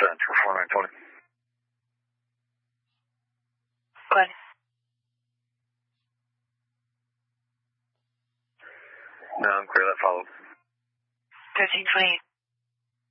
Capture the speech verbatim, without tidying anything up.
uh, two four nine twenty. Go ahead. No, I'm clear. That follow. thirteen twenty-eight.